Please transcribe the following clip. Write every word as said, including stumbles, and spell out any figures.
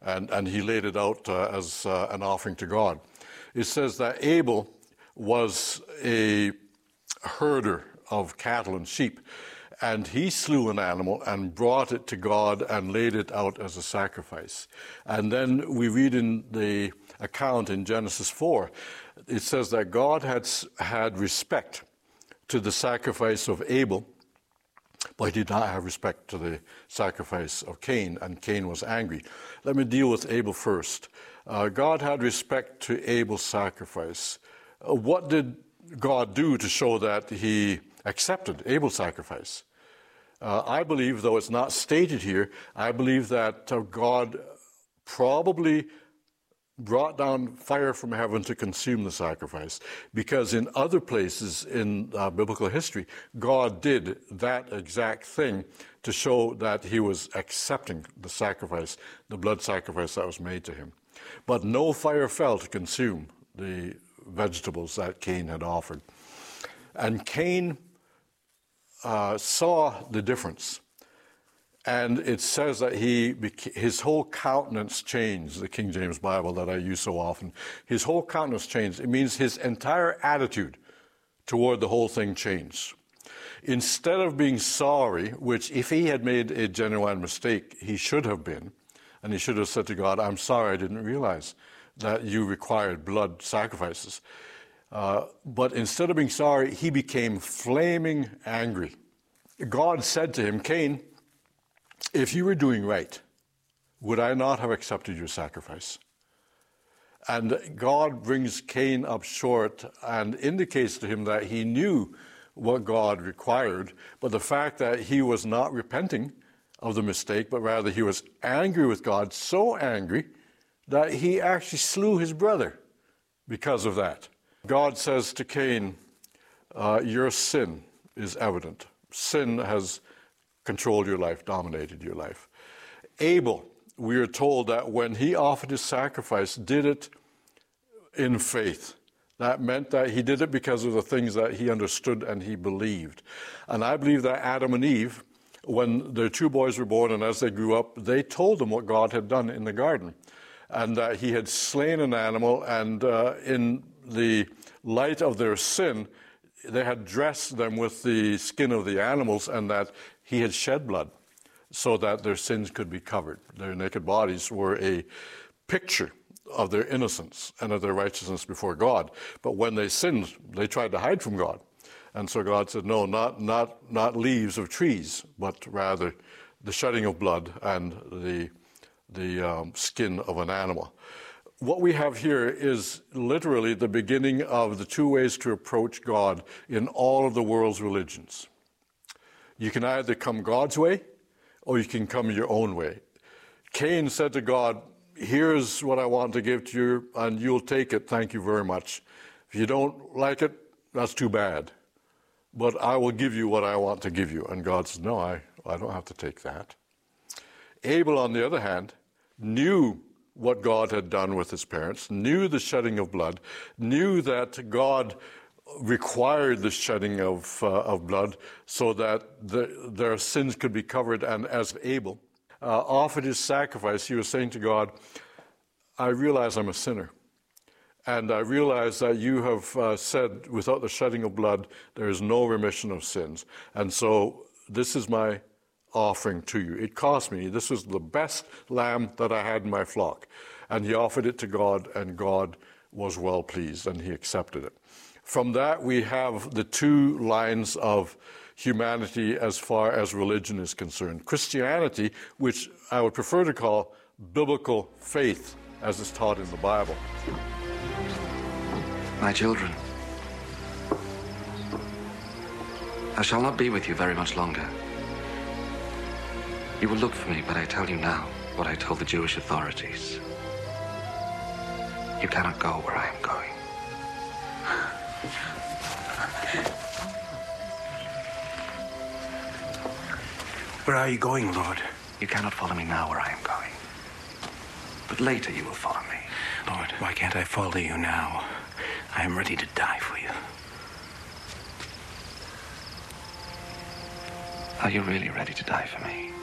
and, and he laid it out uh, as uh, an offering to God. It says that Abel was a herder of cattle and sheep, and he slew an animal and brought it to God and laid it out as a sacrifice. And then we read in the account in Genesis four, it says that God had, had respect to the sacrifice of Abel, but he did not have respect to the sacrifice of Cain, and Cain was angry. Let me deal with Abel first. Uh, God had respect to Abel's sacrifice. Uh, what did God do to show that he accepted Abel's sacrifice? Uh, I believe, though it's not stated here, I believe that uh, God probably brought down fire from heaven to consume the sacrifice, because in other places in uh, biblical history, God did that exact thing to show that he was accepting the sacrifice, the blood sacrifice that was made to him. But no fire fell to consume the vegetables that Cain had offered. And Cain uh, saw the difference. And it says that he his whole countenance changed, the King James Bible that I use so often. His whole countenance changed. It means his entire attitude toward the whole thing changed. Instead of being sorry, which if he had made a genuine mistake, he should have been, and he should have said to God, I'm sorry, I didn't realize that you required blood sacrifices. Uh, but instead of being sorry, he became flaming angry. God said to him, Cain, if you were doing right, would I not have accepted your sacrifice? And God brings Cain up short and indicates to him that he knew what God required, but the fact that he was not repenting of the mistake, but rather he was angry with God, so angry that he actually slew his brother because of that. God says to Cain, uh, your sin is evident. Sin has controlled your life, dominated your life. Abel, we are told that when he offered his sacrifice, did it in faith. That meant that he did it because of the things that he understood and he believed. And I believe that Adam and Eve, when their two boys were born and as they grew up, they told them what God had done in the garden, and that he had slain an animal, and uh, in the light of their sin, they had dressed them with the skin of the animals, and that he had shed blood so that their sins could be covered. Their naked bodies were a picture of their innocence and of their righteousness before God. But when they sinned, they tried to hide from God. And so God said, no, not, not, not leaves of trees, but rather the shedding of blood and the, the um, skin of an animal. What we have here is literally the beginning of the two ways to approach God in all of the world's religions. You can either come God's way, or you can come your own way. Cain said to God, here's what I want to give to you, and you'll take it, thank you very much. If you don't like it, that's too bad. But I will give you what I want to give you. And God said, no, I, I don't have to take that. Abel, on the other hand, knew what God had done with his parents, knew the shedding of blood, knew that God required the shedding of, uh, of blood so that the, their sins could be covered. And as Abel uh, offered his sacrifice, he was saying to God, I realize I'm a sinner. And I realize that you have uh, said, without the shedding of blood, there is no remission of sins. And so this is my offering to you. It cost me. This was the best lamb that I had in my flock. And he offered it to God, and God was well pleased, and he accepted it. From that, we have the two lines of humanity as far as religion is concerned. Christianity, which I would prefer to call biblical faith, as is taught in the Bible. My children, I shall not be with you very much longer. You will look for me, but I tell you now what I told the Jewish authorities. You cannot go where I am going. Where are you going, Lord? You cannot follow me now where I am going. But later you will follow me. Lord, why can't I follow you now? I am ready to die for you. Are you really ready to die for me?